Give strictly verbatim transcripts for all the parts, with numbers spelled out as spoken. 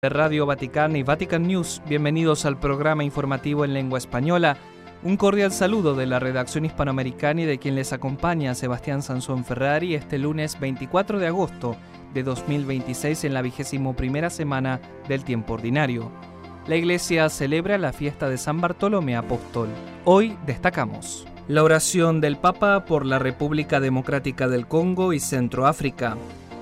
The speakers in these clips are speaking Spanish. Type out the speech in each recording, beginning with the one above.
De Radio Vaticana y Vatican News, bienvenidos al programa informativo en lengua española. Un cordial saludo de la redacción hispanoamericana y de quien les acompaña, Sebastián Sansón Ferrari, este lunes veinticuatro de agosto de dos mil veintiséis en la vigésimo primera semana del tiempo ordinario. La Iglesia celebra la fiesta de San Bartolomé Apóstol. Hoy destacamos la oración del Papa por la República Democrática del Congo y Centroáfrica.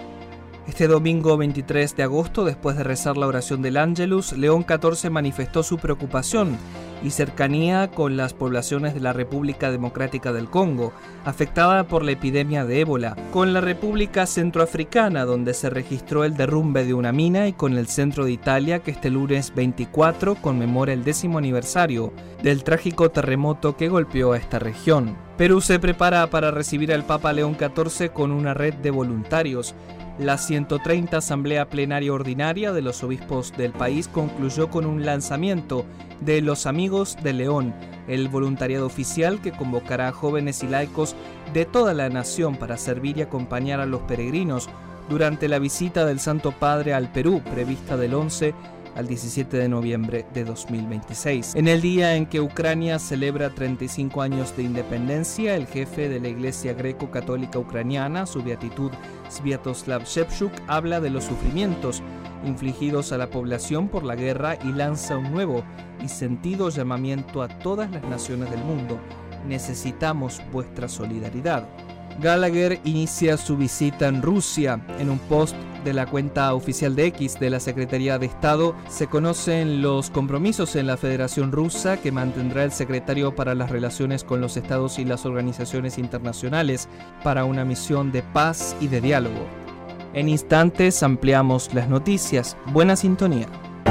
Este domingo veintitrés de agosto, después de rezar la oración del Ángelus, León catorce manifestó su preocupación y cercanía con las poblaciones de la República Democrática del Congo, afectada por la epidemia de ébola, con la República Centroafricana, donde se registró el derrumbe de una mina, y con el centro de Italia, que este lunes veinticuatro conmemora el décimo aniversario del trágico terremoto que golpeó a esta región. Perú se prepara para recibir al Papa León catorce con una red de voluntarios. La ciento treinta Asamblea Plenaria Ordinaria de los Obispos del país concluyó con un lanzamiento de Los Amigos de León, el voluntariado oficial que convocará a jóvenes y laicos de toda la nación para servir y acompañar a los peregrinos durante la visita del Santo Padre al Perú, prevista del once al diecisiete de noviembre de dos mil veintiséis. En el día en que Ucrania celebra treinta y cinco años de independencia, el jefe de la Iglesia Greco-Católica Ucraniana, su beatitud Sviatoslav Shevchuk, habla de los sufrimientos infligidos a la población por la guerra y lanza un nuevo y sentido llamamiento a todas las naciones del mundo. Necesitamos vuestra solidaridad. Gallagher inicia su visita en Rusia. En un post de la cuenta oficial de X de la Secretaría de Estado se conocen los compromisos en la Federación Rusa que mantendrá el secretario para las relaciones con los estados y las organizaciones internacionales para una misión de paz y de diálogo. En instantes ampliamos las noticias. Buena sintonía.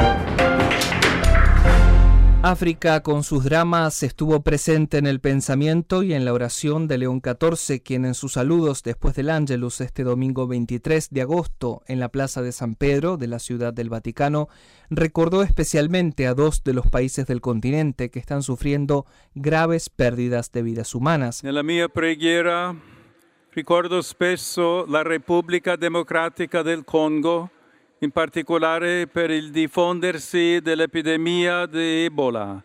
África, con sus dramas, estuvo presente en el pensamiento y en la oración de León catorce, quien en sus saludos después del Ángelus este domingo veintitrés de agosto en la Plaza de San Pedro de la Ciudad del Vaticano, recordó especialmente a dos de los países del continente que están sufriendo graves pérdidas de vidas humanas. Nella mia preghiera ricordo spesso la Repubblica Democratica del Congo, in particolare per il diffondersi dell'epidemia de ébola.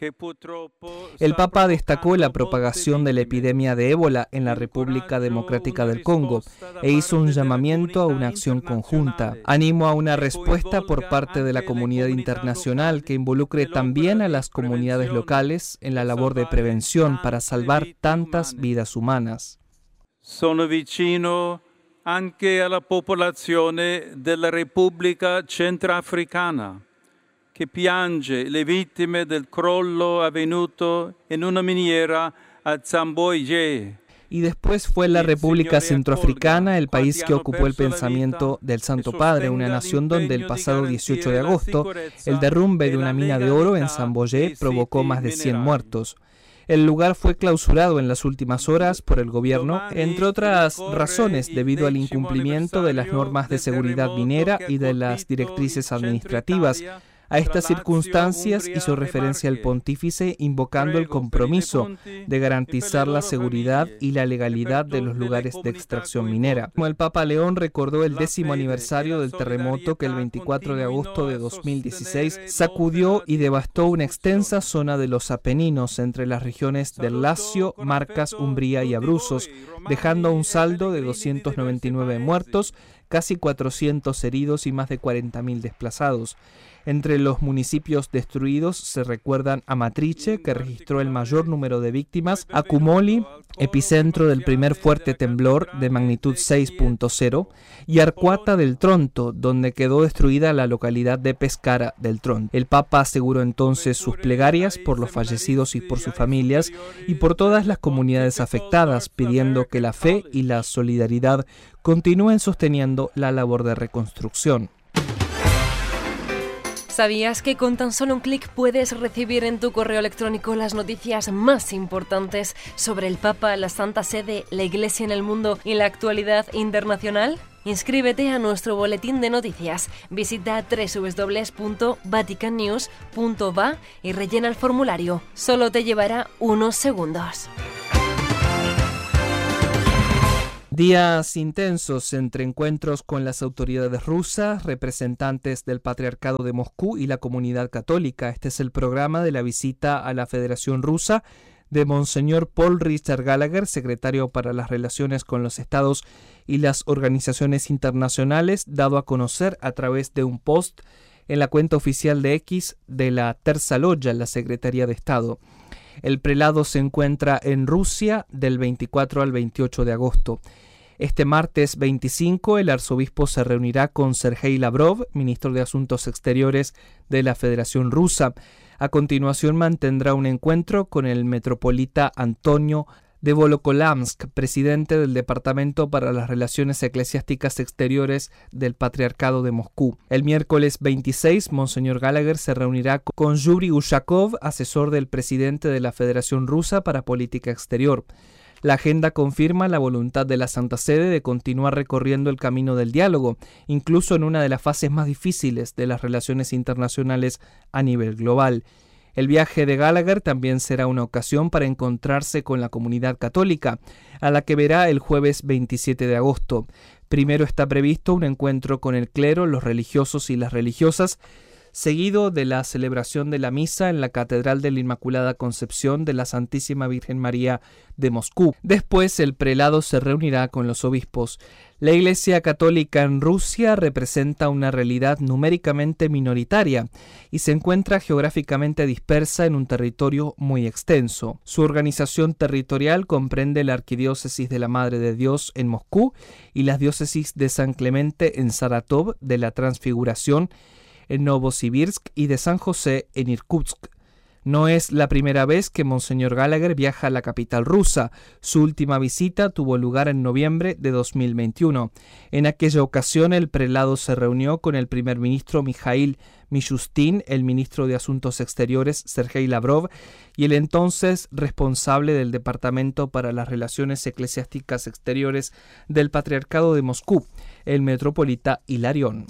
El Papa destacó la propagación de la epidemia de ébola en la República Democrática del Congo e hizo un llamamiento a una acción conjunta. Animó a una respuesta por parte de la comunidad internacional que involucre también a las comunidades locales en la labor de prevención para salvar tantas vidas humanas. Sono vicino anche alla popolazione della Repubblica Centroafricana, che piange le vittime del crollo avvenuto in una miniera a Zamboye. Y después fue la República Centroafricana, el país que ocupó el pensamiento del Santo Padre, una nación donde el pasado dieciocho de agosto el derrumbe de una mina de oro en Zamboye provocó más de cien muertos. El lugar fue clausurado en las últimas horas por el gobierno, entre otras razones debido al incumplimiento de las normas de seguridad minera y de las directrices administrativas. A estas circunstancias hizo referencia el pontífice invocando el compromiso de garantizar la seguridad y la legalidad de los lugares de extracción minera. Como el Papa León recordó el décimo aniversario del terremoto que el veinticuatro de agosto de dos mil dieciséis sacudió y devastó una extensa zona de los Apeninos entre las regiones del Lacio, Marcas, Umbría y Abruzos, dejando un saldo de doscientos noventa y nueve muertos, casi cuatrocientos heridos y más de cuarenta mil desplazados. Entre los municipios destruidos se recuerdan Amatrice, que registró el mayor número de víctimas, Akumoli, epicentro del primer fuerte temblor de magnitud seis punto cero, y Arcuata del Tronto, donde quedó destruida la localidad de Pescara del Tronto. El Papa aseguró entonces sus plegarias por los fallecidos y por sus familias y por todas las comunidades afectadas, pidiendo que la fe y la solidaridad continúen sosteniendo la labor de reconstrucción. ¿Sabías que con tan solo un clic puedes recibir en tu correo electrónico las noticias más importantes sobre el Papa, la Santa Sede, la Iglesia en el mundo y la actualidad internacional? Inscríbete a nuestro boletín de noticias. Visita doble u doble u doble u punto vatican news punto va y rellena el formulario. Solo te llevará unos segundos. Días intensos entre encuentros con las autoridades rusas, representantes del Patriarcado de Moscú y la comunidad católica. Este es el programa de la visita a la Federación Rusa de Monseñor Paul Richard Gallagher, secretario para las relaciones con los estados y las organizaciones internacionales, dado a conocer a través de un post en la cuenta oficial de X de la Terza Loggia, la Secretaría de Estado. El prelado se encuentra en Rusia del veinticuatro al veintiocho de agosto. Este martes veinticinco, el arzobispo se reunirá con Sergei Lavrov, ministro de Asuntos Exteriores de la Federación Rusa. A continuación mantendrá un encuentro con el metropolita Antonio de Volokolamsk, presidente del Departamento para las Relaciones Eclesiásticas Exteriores del Patriarcado de Moscú. El miércoles veintiséis, Monseñor Gallagher se reunirá con Yuri Ushakov, asesor del presidente de la Federación Rusa para Política Exterior. La agenda confirma la voluntad de la Santa Sede de continuar recorriendo el camino del diálogo, incluso en una de las fases más difíciles de las relaciones internacionales a nivel global. El viaje de Gallagher también será una ocasión para encontrarse con la comunidad católica, a la que verá el jueves veintisiete de agosto. Primero está previsto un encuentro con el clero, los religiosos y las religiosas, seguido de la celebración de la misa en la Catedral de la Inmaculada Concepción de la Santísima Virgen María de Moscú. Después, el prelado se reunirá con los obispos. La Iglesia Católica en Rusia representa una realidad numéricamente minoritaria y se encuentra geográficamente dispersa en un territorio muy extenso. Su organización territorial comprende la Arquidiócesis de la Madre de Dios en Moscú y las diócesis de San Clemente en Saratov, de la Transfiguración en Novosibirsk y de San José en Irkutsk. No es la primera vez que Monseñor Gallagher viaja a la capital rusa. Su última visita tuvo lugar en noviembre de dos mil veintiuno. En aquella ocasión, el prelado se reunió con el primer ministro Mikhail Mishustin, el ministro de Asuntos Exteriores Sergei Lavrov y el entonces responsable del Departamento para las Relaciones Eclesiásticas Exteriores del Patriarcado de Moscú, el metropolita Hilarión.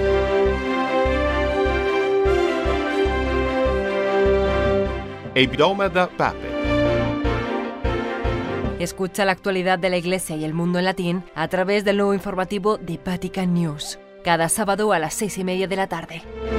Hebdomada Pape. Escucha la actualidad de la Iglesia y el mundo en latín a través del nuevo informativo de Vatican News, cada sábado a las seis y media de la tarde.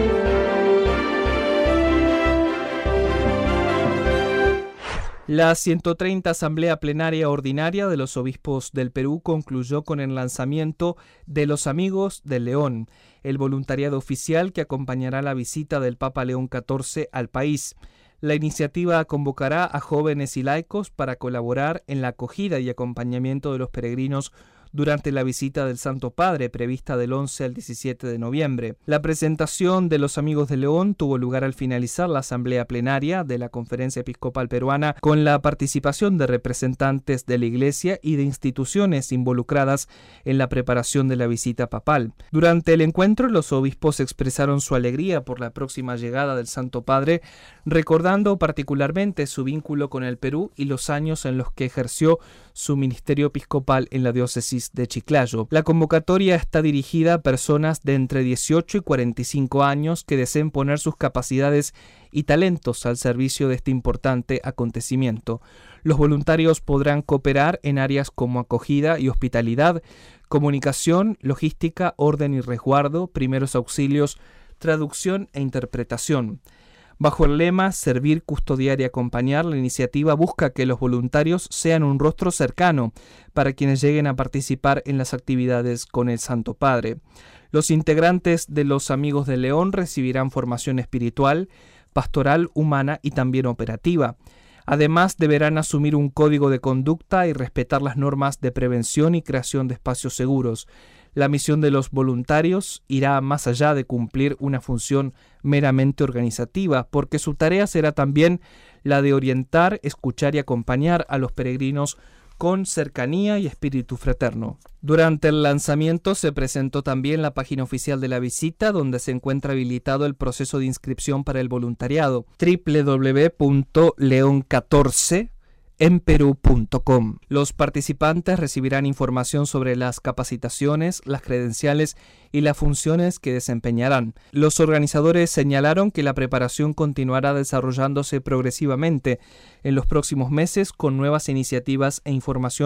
La ciento treinta Asamblea Plenaria Ordinaria de los Obispos del Perú concluyó con el lanzamiento de Los Amigos del León, el voluntariado oficial que acompañará la visita del Papa León catorce al país. La iniciativa convocará a jóvenes y laicos para colaborar en la acogida y acompañamiento de los peregrinos durante la visita del Santo Padre, prevista del once al diecisiete de noviembre. La presentación de los Amigos de León tuvo lugar al finalizar la asamblea plenaria de la Conferencia Episcopal Peruana, con la participación de representantes de la Iglesia y de instituciones involucradas en la preparación de la visita papal. Durante el encuentro, los obispos expresaron su alegría por la próxima llegada del Santo Padre, recordando particularmente su vínculo con el Perú y los años en los que ejerció su ministerio episcopal en la diócesis de Chiclayo. La convocatoria está dirigida a personas de entre dieciocho y cuarenta y cinco años que deseen poner sus capacidades y talentos al servicio de este importante acontecimiento. Los voluntarios podrán cooperar en áreas como acogida y hospitalidad, comunicación, logística, orden y resguardo, primeros auxilios, traducción e interpretación. Bajo el lema Servir, Custodiar y Acompañar, la iniciativa busca que los voluntarios sean un rostro cercano para quienes lleguen a participar en las actividades con el Santo Padre. Los integrantes de los Amigos del León recibirán formación espiritual, pastoral, humana y también operativa. Además, deberán asumir un código de conducta y respetar las normas de prevención y creación de espacios seguros. La misión de los voluntarios irá más allá de cumplir una función meramente organizativa, porque su tarea será también la de orientar, escuchar y acompañar a los peregrinos con cercanía y espíritu fraterno. Durante el lanzamiento se presentó también la página oficial de la visita, donde se encuentra habilitado el proceso de inscripción para el voluntariado, doble u doble u doble u punto león catorce en perú punto com. Los participantes recibirán información sobre las capacitaciones, las credenciales y las funciones que desempeñarán. Los organizadores señalaron que la preparación continuará desarrollándose progresivamente en los próximos meses con nuevas iniciativas e información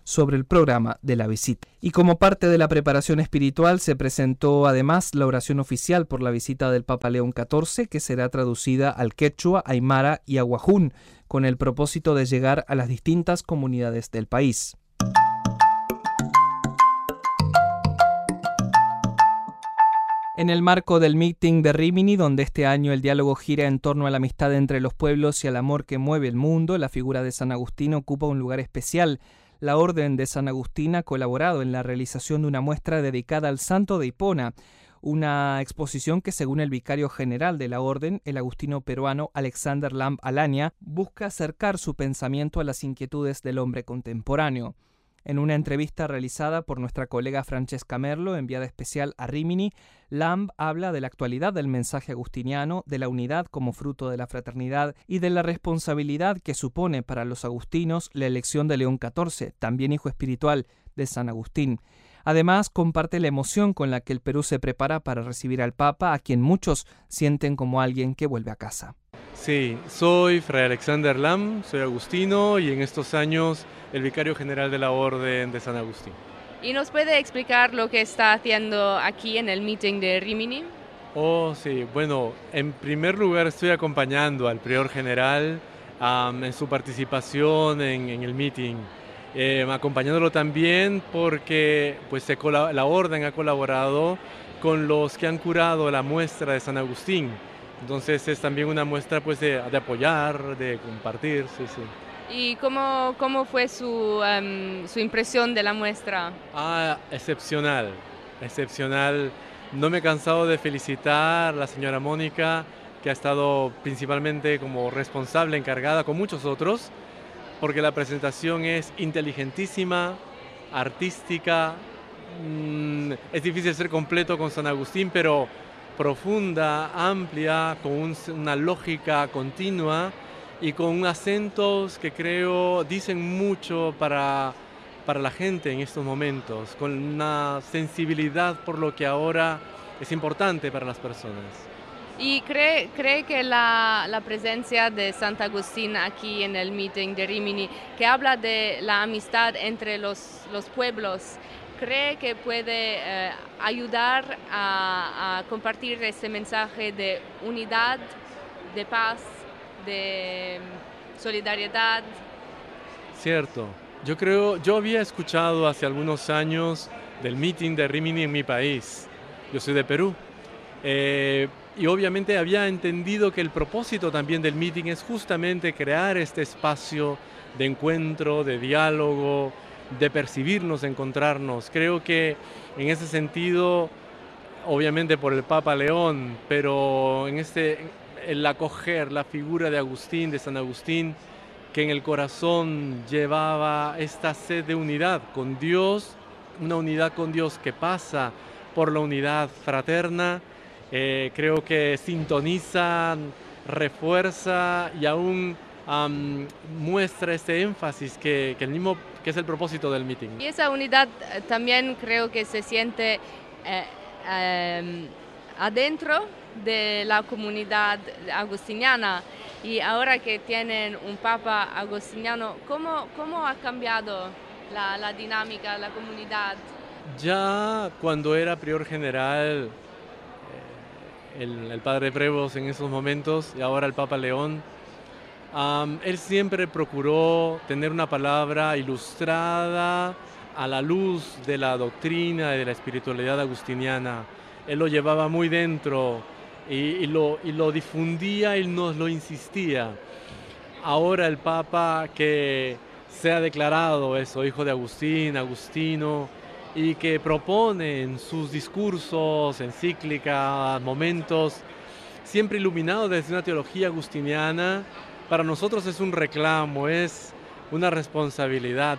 sobre el programa de la visita. Y como parte de la preparación espiritual se presentó además la oración oficial por la visita del Papa León catorce, que será traducida al quechua, aymara y aguajún, con el propósito de llegar a las distintas comunidades del país. En el marco del meeting de Rímini, donde este año el diálogo gira en torno a la amistad entre los pueblos y al amor que mueve el mundo, la figura de San Agustín ocupa un lugar especial. La Orden de San Agustín ha colaborado en la realización de una muestra dedicada al santo de Hipona, una exposición que, según el vicario general de la Orden, el agustino peruano Alexander Lamb Alania, busca acercar su pensamiento a las inquietudes del hombre contemporáneo. En una entrevista realizada por nuestra colega Francesca Merlo, enviada especial a Rímini, Lamb habla de la actualidad del mensaje agustiniano, de la unidad como fruto de la fraternidad y de la responsabilidad que supone para los agustinos la elección de León catorce, también hijo espiritual de San Agustín. Además, comparte la emoción con la que el Perú se prepara para recibir al Papa, a quien muchos sienten como alguien que vuelve a casa. Sí, soy Fray Alexander Lamb, soy agustino y en estos años el vicario general de la Orden de San Agustín. ¿Y nos puede explicar lo que está haciendo aquí en el meeting de Rímini? Oh, sí, bueno, en primer lugar estoy acompañando al prior general um, en su participación en, en el meeting, eh, acompañándolo también porque pues, se colab- la Orden ha colaborado con los que han curado la muestra de San Agustín. Entonces es también una muestra pues, de, de apoyar, de compartir, sí, sí. ¿Y cómo, cómo fue su, um, su impresión de la muestra? Ah, excepcional, excepcional. No me he cansado de felicitar a la señora Mónica, que ha estado principalmente como responsable, encargada con muchos otros, porque la presentación es inteligentísima, artística. Mmm, es difícil ser completo con San Agustín, pero profunda, amplia, con un, una lógica continua y con acentos que creo dicen mucho para, para la gente en estos momentos, con una sensibilidad por lo que ahora es importante para las personas. ¿Y cree, cree que la, la presencia de Santo Agustín aquí en el meeting de Rímini, que habla de la amistad entre los, los pueblos, cree que puede eh, ayudar a, a compartir ese mensaje de unidad, de paz, de solidaridad? Cierto. Yo creo, yo había escuchado hace algunos años del meeting de Rímini en mi país. Yo soy de Perú. Eh, y obviamente había entendido que el propósito también del meeting es justamente crear este espacio de encuentro, de diálogo, de percibirnos, de encontrarnos. Creo que en ese sentido, obviamente por el Papa León, pero en este, el acoger la figura de Agustín, de San Agustín, que en el corazón llevaba esta sed de unidad con Dios, una unidad con Dios que pasa por la unidad fraterna, eh, creo que sintoniza, refuerza y aún um, muestra este énfasis que, que, el mismo, que es el propósito del meeting. Y esa unidad también creo que se siente eh, eh, adentro de la comunidad agustiniana, y ahora que tienen un papa agustiniano, ¿cómo, cómo ha cambiado la, la dinámica, la comunidad? Ya cuando era prior general, eh, el, el padre Prevost en esos momentos y ahora el Papa León, um, él siempre procuró tener una palabra ilustrada a la luz de la doctrina y de la espiritualidad agustiniana. Él lo llevaba muy dentro y, y, lo, y lo difundía y nos lo insistía. Ahora el Papa, que se ha declarado eso, hijo de Agustín, agustino, y que propone en sus discursos, encíclicas, momentos, siempre iluminado desde una teología agustiniana, para nosotros es un reclamo, es una responsabilidad.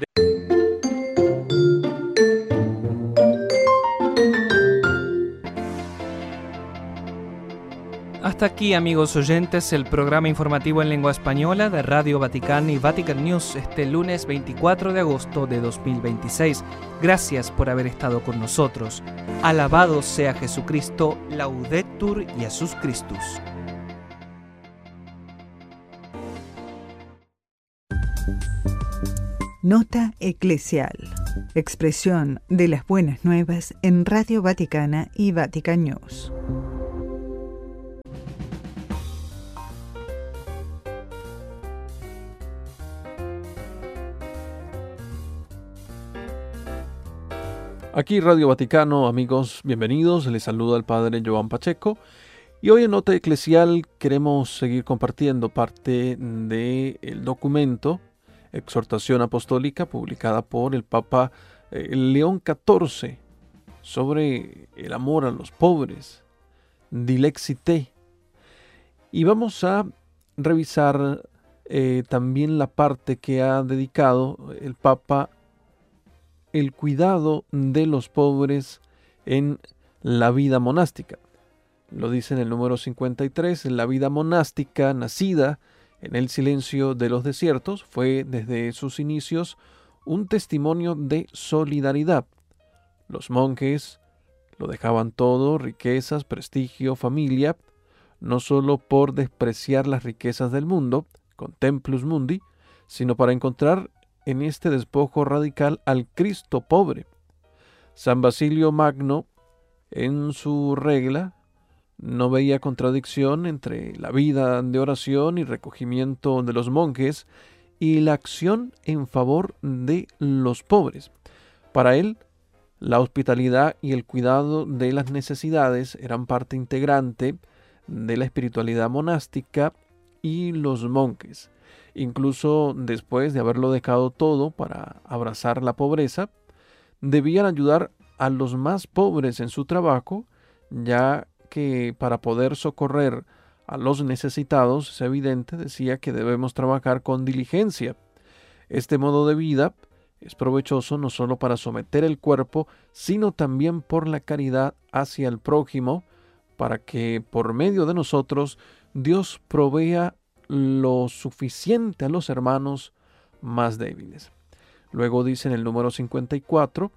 Hasta aquí, amigos oyentes, el programa informativo en lengua española de Radio Vaticano y Vatican News este lunes veinticuatro de agosto de dos mil veintiséis. Gracias por haber estado con nosotros. Alabado sea Jesucristo, Laudetur Jesus Christus. Nota Eclesial. Expresión de las buenas nuevas en Radio Vaticana y Vatican News. Aquí Radio Vaticano, amigos, bienvenidos. Les saluda el Padre Joan Pacheco. Y hoy en Nota Eclesial queremos seguir compartiendo parte del documento Exhortación Apostólica publicada por el Papa eh, León catorce sobre el amor a los pobres, Dilexit Te. Y vamos a revisar eh, también la parte que ha dedicado el Papa el cuidado de los pobres en la vida monástica. Lo dice en el número cincuenta y tres, la vida monástica nacida en el silencio de los desiertos fue desde sus inicios un testimonio de solidaridad. Los monjes lo dejaban todo, riquezas, prestigio, familia, no solo por despreciar las riquezas del mundo, con templus mundi, sino para encontrar en este despojo radical al Cristo pobre. San Basilio Magno, en su regla, no veía contradicción entre la vida de oración y recogimiento de los monjes y la acción en favor de los pobres. Para él, la hospitalidad y el cuidado de las necesidades eran parte integrante de la espiritualidad monástica y los monjes. Incluso después de haberlo dejado todo para abrazar la pobreza, debían ayudar a los más pobres en su trabajo, ya que para poder socorrer a los necesitados, es evidente, decía que debemos trabajar con diligencia. Este modo de vida es provechoso no solo para someter el cuerpo, sino también por la caridad hacia el prójimo, para que por medio de nosotros Dios provea lo suficiente a los hermanos más débiles. Luego dice en el número cincuenta y cuatro,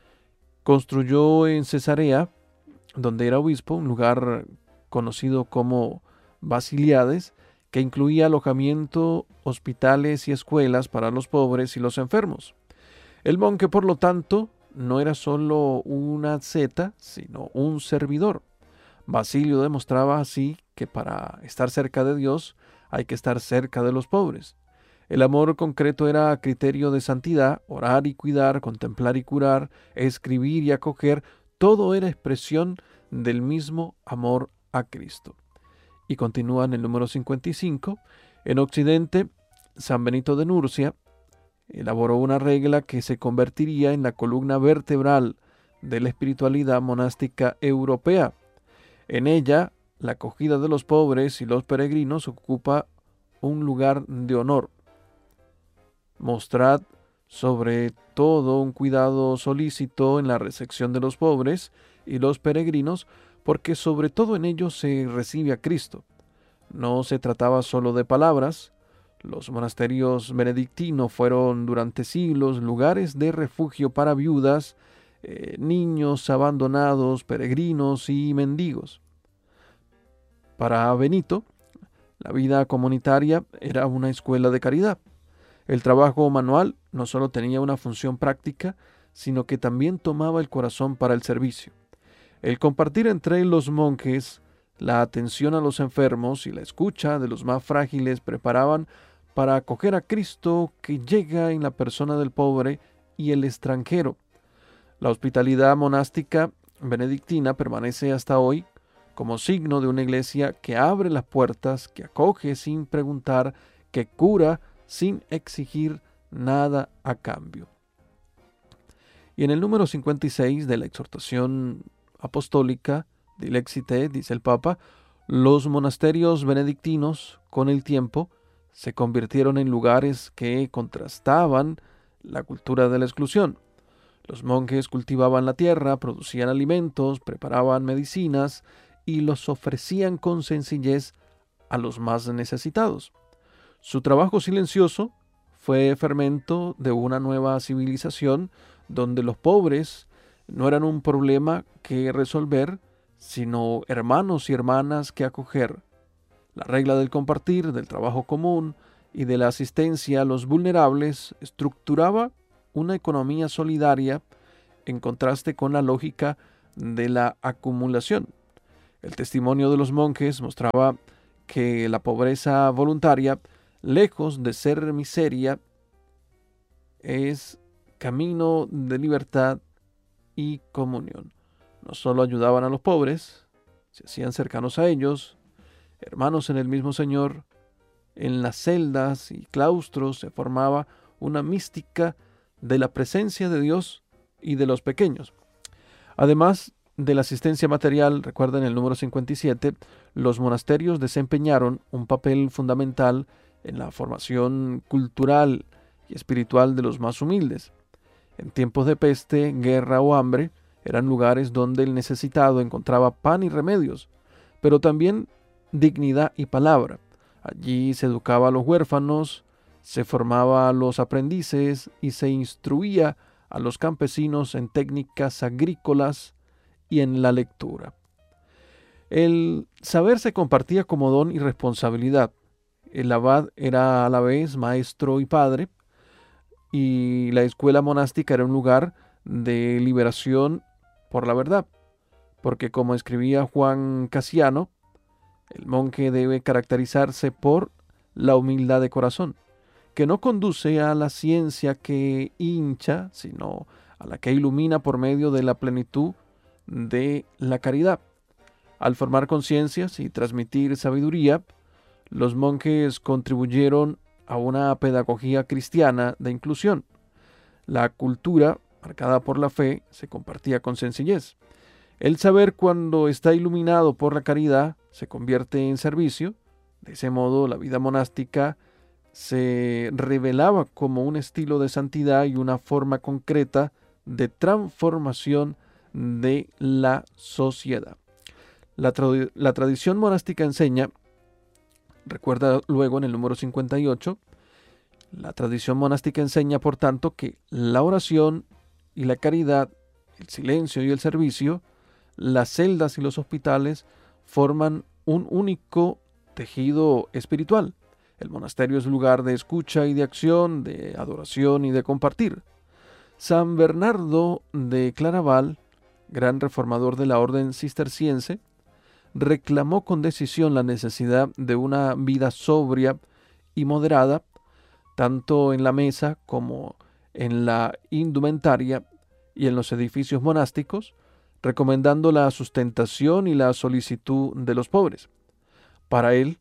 construyó en Cesarea, donde era obispo, un lugar conocido como Basiliades, que incluía alojamiento, hospitales y escuelas para los pobres y los enfermos. El monje, por lo tanto, no era solo una asceta, sino un servidor. Basilio demostraba así que para estar cerca de Dios hay que estar cerca de los pobres. El amor concreto era criterio de santidad, orar y cuidar, contemplar y curar, escribir y acoger, todo era expresión del mismo amor a Cristo. Y continúa en el número cincuenta y cinco. En Occidente, San Benito de Nurcia elaboró una regla que se convertiría en la columna vertebral de la espiritualidad monástica europea. En ella, la acogida de los pobres y los peregrinos ocupa un lugar de honor. Mostrad sobre todo un cuidado solícito en la recepción de los pobres y los peregrinos, porque sobre todo en ellos se recibe a Cristo. No se trataba solo de palabras. Los monasterios benedictinos fueron durante siglos lugares de refugio para viudas, eh, niños abandonados, peregrinos y mendigos. Para Benito, la vida comunitaria era una escuela de caridad. El trabajo manual no solo tenía una función práctica, sino que también tomaba el corazón para el servicio. El compartir entre los monjes, la atención a los enfermos y la escucha de los más frágiles preparaban para acoger a Cristo que llega en la persona del pobre y el extranjero. La hospitalidad monástica benedictina permanece hasta hoy como signo de una iglesia que abre las puertas, que acoge sin preguntar, que cura sin exigir nada a cambio. Y en el número cincuenta y seis de la exhortación apostólica Dilexit Te, dice el Papa, los monasterios benedictinos con el tiempo se convirtieron en lugares que contrastaban la cultura de la exclusión. Los monjes cultivaban la tierra, producían alimentos, preparaban medicinas y los ofrecían con sencillez a los más necesitados. Su trabajo silencioso fue fermento de una nueva civilización donde los pobres no eran un problema que resolver, sino hermanos y hermanas que acoger. La regla del compartir, del trabajo común y de la asistencia a los vulnerables, estructuraba una economía solidaria en contraste con la lógica de la acumulación. El testimonio de los monjes mostraba que la pobreza voluntaria, lejos de ser miseria, es camino de libertad y comunión. No solo ayudaban a los pobres, se hacían cercanos a ellos, hermanos en el mismo Señor. En las celdas y claustros se formaba una mística de la presencia de Dios y de los pequeños. Además de la asistencia material, recuerden el número cincuenta y siete, los monasterios desempeñaron un papel fundamental en la formación cultural y espiritual de los más humildes. En tiempos de peste, guerra o hambre, eran lugares donde el necesitado encontraba pan y remedios, pero también dignidad y palabra. Allí se educaba a los huérfanos, se formaba a los aprendices y se instruía a los campesinos en técnicas agrícolas y en la lectura. El saber se compartía como don y responsabilidad. El abad era a la vez maestro y padre, y la escuela monástica era un lugar de liberación por la verdad, porque como escribía Juan Casiano, el monje debe caracterizarse por la humildad de corazón, que no conduce a la ciencia que hincha, sino a la que ilumina por medio de la plenitud de la caridad. Al formar conciencias y transmitir sabiduría, los monjes contribuyeron a una pedagogía cristiana de inclusión. La cultura, marcada por la fe, se compartía con sencillez. El saber, cuando está iluminado por la caridad, se convierte en servicio. De ese modo, la vida monástica se revelaba como un estilo de santidad y una forma concreta de transformación de la sociedad. La, tra- la tradición monástica enseña, recuerda luego en el número cincuenta y ocho, la tradición monástica enseña, por tanto, que la oración y la caridad, el silencio y el servicio, las celdas y los hospitales forman un único tejido espiritual. El monasterio es lugar de escucha y de acción, de adoración y de compartir. San Bernardo de Claraval, gran reformador de la orden cisterciense, reclamó con decisión la necesidad de una vida sobria y moderada, tanto en la mesa como en la indumentaria y en los edificios monásticos, recomendando la sustentación y la solicitud de los pobres. Para él,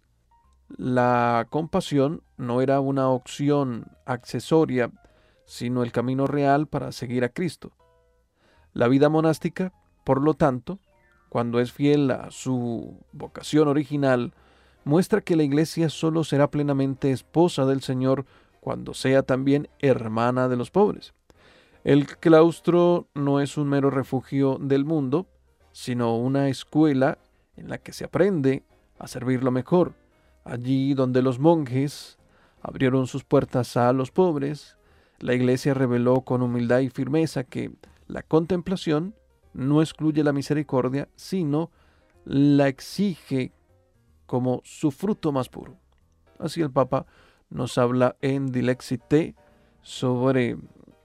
la compasión no era una opción accesoria, sino el camino real para seguir a Cristo. La vida monástica, por lo tanto, cuando es fiel a su vocación original, muestra que la Iglesia solo será plenamente esposa del Señor cuando sea también hermana de los pobres. El claustro no es un mero refugio del mundo, sino una escuela en la que se aprende a servirlo mejor. Allí donde los monjes abrieron sus puertas a los pobres, la Iglesia reveló con humildad y firmeza que la contemplación no excluye la misericordia, sino la exige como su fruto más puro. Así el Papa nos habla en Dilexite sobre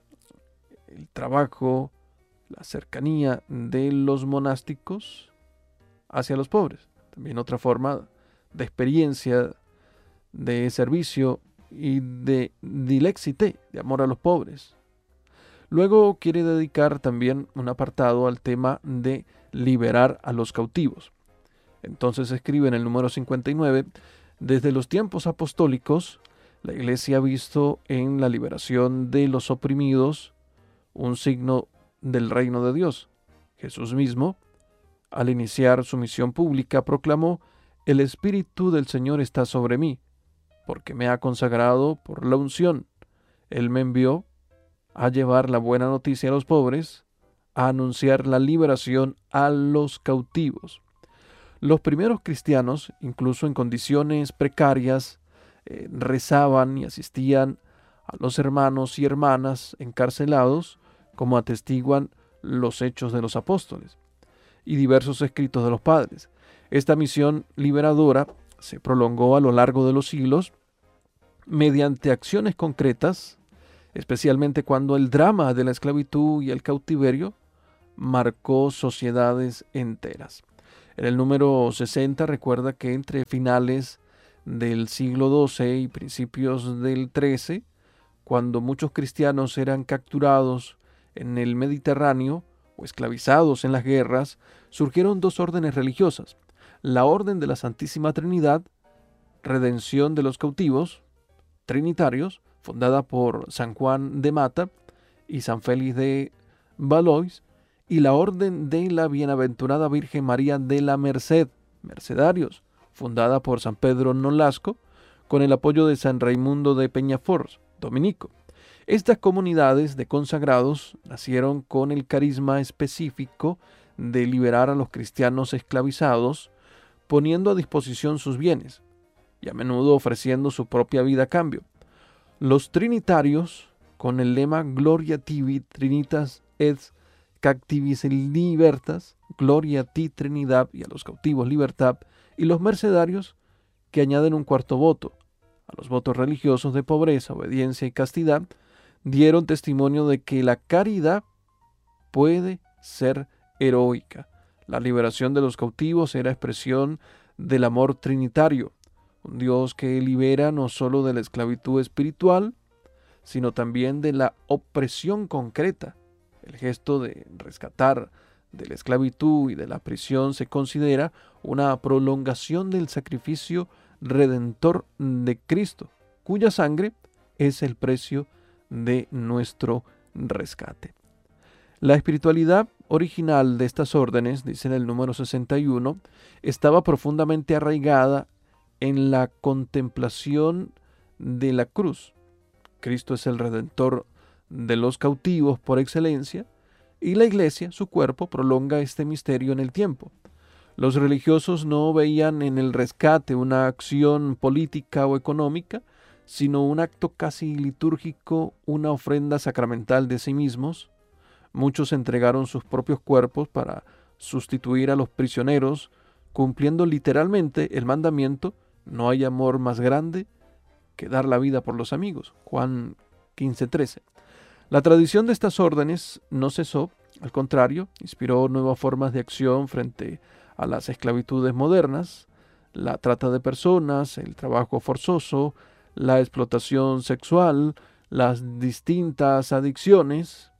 el trabajo, la cercanía de los monásticos hacia los pobres. También otra forma de experiencia, de servicio y de dilexité, de amor a los pobres. Luego quiere dedicar también un apartado al tema de liberar a los cautivos. Entonces escribe en el número cincuenta y nueve, desde los tiempos apostólicos, la Iglesia ha visto en la liberación de los oprimidos un signo del reino de Dios. Jesús mismo, al iniciar su misión pública, proclamó: el Espíritu del Señor está sobre mí, porque me ha consagrado por la unción. Él me envió a llevar la buena noticia a los pobres, a anunciar la liberación a los cautivos. Los primeros cristianos, incluso en condiciones precarias, eh, rezaban y asistían a los hermanos y hermanas encarcelados, como atestiguan los hechos de los apóstoles y diversos escritos de los padres. Esta misión liberadora se prolongó a lo largo de los siglos mediante acciones concretas, especialmente cuando el drama de la esclavitud y el cautiverio marcó sociedades enteras. En el número sesenta recuerda que entre finales del siglo doce y principios del trece, cuando muchos cristianos eran capturados en el Mediterráneo o esclavizados en las guerras, surgieron dos órdenes religiosas: la Orden de la Santísima Trinidad, redención de los cautivos, trinitarios, fundada por San Juan de Mata y San Félix de Valois, y la Orden de la Bienaventurada Virgen María de la Merced, mercedarios, fundada por San Pedro Nolasco, con el apoyo de San Raimundo de Peñafort, dominico. Estas comunidades de consagrados nacieron con el carisma específico de liberar a los cristianos esclavizados, poniendo a disposición sus bienes, y a menudo ofreciendo su propia vida a cambio. Los trinitarios, con el lema Gloria tibi trinitas et captivis libertas, Gloria a ti Trinidad y a los cautivos libertad, y los mercedarios, que añaden un cuarto voto, a los votos religiosos de pobreza, obediencia y castidad, dieron testimonio de que la caridad puede ser heroica. La liberación de los cautivos era expresión del amor trinitario, un Dios que libera no solo de la esclavitud espiritual, sino también de la opresión concreta. El gesto de rescatar de la esclavitud y de la prisión se considera una prolongación del sacrificio redentor de Cristo, cuya sangre es el precio de nuestro rescate. La espiritualidad original de estas órdenes, dice en el número sesenta y uno, estaba profundamente arraigada en la contemplación de la cruz. Cristo es el redentor de los cautivos por excelencia, y la Iglesia, su cuerpo, prolonga este misterio en el tiempo. Los religiosos no veían en el rescate una acción política o económica, sino un acto casi litúrgico, una ofrenda sacramental de sí mismos. Muchos entregaron sus propios cuerpos para sustituir a los prisioneros, cumpliendo literalmente el mandamiento: no hay amor más grande que dar la vida por los amigos. Juan quince trece. La tradición de estas órdenes no cesó, al contrario, inspiró nuevas formas de acción frente a las esclavitudes modernas, la trata de personas, el trabajo forzoso, la explotación sexual, las distintas adicciones.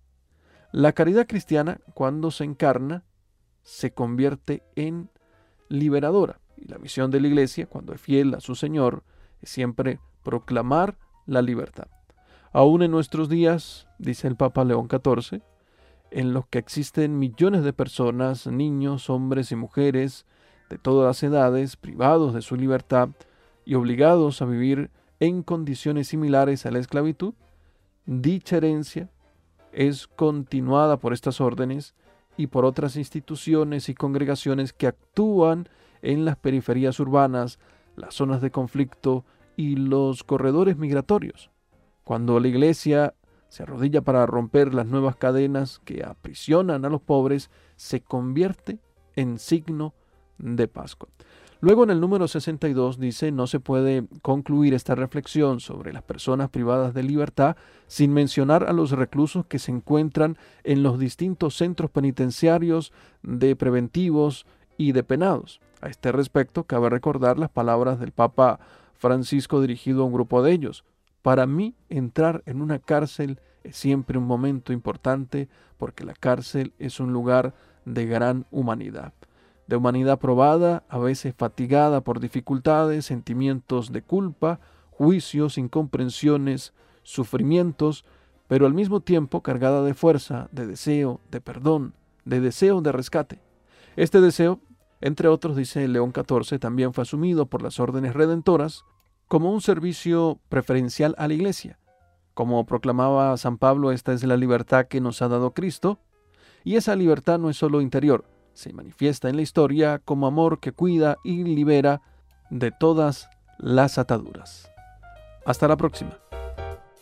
La caridad cristiana, cuando se encarna, se convierte en liberadora. Y la misión de la Iglesia, cuando es fiel a su Señor, es siempre proclamar la libertad. Aún en nuestros días, dice el Papa León catorce, en los que existen millones de personas, niños, hombres y mujeres, de todas las edades, privados de su libertad y obligados a vivir en condiciones similares a la esclavitud, dicha herencia es continuada por estas órdenes y por otras instituciones y congregaciones que actúan en las periferias urbanas, las zonas de conflicto y los corredores migratorios. Cuando la Iglesia se arrodilla para romper las nuevas cadenas que aprisionan a los pobres, se convierte en signo de Pascua. Luego en el número sesenta y dos dice: no se puede concluir esta reflexión sobre las personas privadas de libertad sin mencionar a los reclusos que se encuentran en los distintos centros penitenciarios de preventivos y de penados. A este respecto, cabe recordar las palabras del Papa Francisco dirigido a un grupo de ellos: para mí, entrar en una cárcel es siempre un momento importante, porque la cárcel es un lugar de gran humanidad. De humanidad probada, a veces fatigada por dificultades, sentimientos de culpa, juicios, incomprensiones, sufrimientos, pero al mismo tiempo cargada de fuerza, de deseo, de perdón, de deseo de rescate. Este deseo, entre otros, dice León catorce, también fue asumido por las órdenes redentoras como un servicio preferencial a la Iglesia. Como proclamaba San Pablo, esta es la libertad que nos ha dado Cristo, y esa libertad no es solo interior, se manifiesta en la historia como amor que cuida y libera de todas las ataduras. Hasta la próxima.